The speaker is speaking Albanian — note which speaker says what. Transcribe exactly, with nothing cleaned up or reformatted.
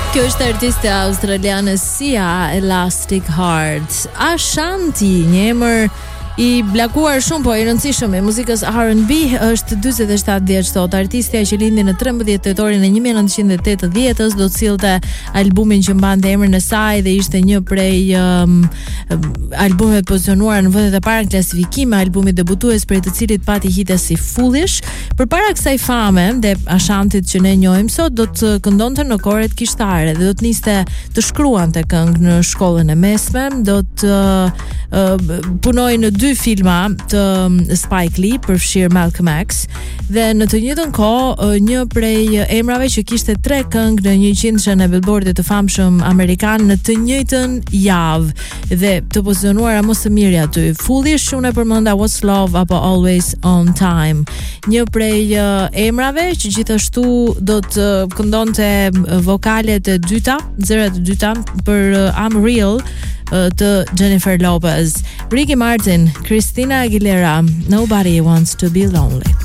Speaker 1: Kjo është artiste australiane Sia, Elastic Heart. Ashanti, një emër i blakuar shumë, po i rëndësishëm i muzikës R and B, është dyzet e shtatë vjeç sot. Artistja që lindi në trembëdhjetë tetorin e një mijë e nëntëqind e tetëdhjetës do të sillte albumin që mbante emrin e saj dhe ishte një prej um, albumeve pozicionuar në vendet e para në klasifikim, albumi debutues për të cilit pati hite si Foolish. Përpara kësaj fame dhe Ashantit që ne njohim sot, do të këndonte në koret kishtare dhe do të niste të shkruante këngë në shkollën e mesme, do të uh, punoj në dy filma të Spike Lee përfshir Malcolm X dhe në të njëjtën kohë një prej emrave që kishte tre këngë në njëqind e Billboardit të famshëm amerikan në të njëjtën javë dhe të pozicionuara më së miri aty. Foolish, unë e përmenda What's Love apo Always on Time. Një prej emrave që gjithashtu do të këndonte vokalet e dyta, zërat e dyta për I'm Real të Jennifer Lopez. Ricky Martin, Christina Aguilera, Nobody Wants to Be Lonely.